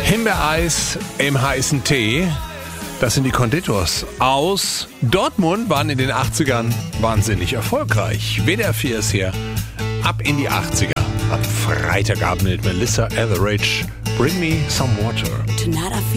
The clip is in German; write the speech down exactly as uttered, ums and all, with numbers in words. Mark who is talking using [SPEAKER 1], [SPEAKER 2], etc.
[SPEAKER 1] Himbeereis im heißen Tee. Das sind die Conditors aus Dortmund, waren in den achtzigern wahnsinnig erfolgreich. W D R vier ist hier. Ab in die achtziger. Am Freitagabend mit Melissa Etheridge. Bring me some water.
[SPEAKER 2] Tonight I feel